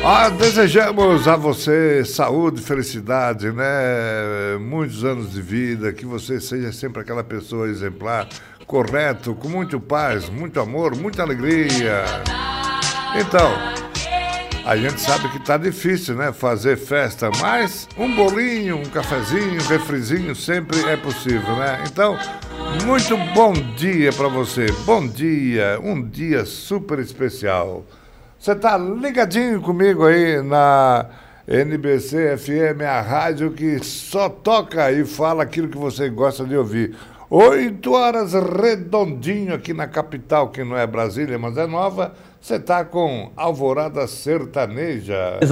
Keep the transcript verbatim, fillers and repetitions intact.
Ah, desejamos a você saúde, felicidade, né? Muitos anos de vida, que você seja sempre aquela pessoa exemplar, correto, com muito paz, muito amor, muita alegria. Então, a gente sabe que tá difícil, né? Fazer festa, mas um bolinho, um cafezinho, um refrizinho sempre é possível, né? Então, muito bom dia para você. Bom dia, um dia super especial. Você tá ligadinho comigo aí na N B C F M, a rádio que só toca e fala aquilo que você gosta de ouvir. Oito horas redondinho aqui na capital, que não é Brasília, mas é Nova. Você tá com Alvorada Sertaneja.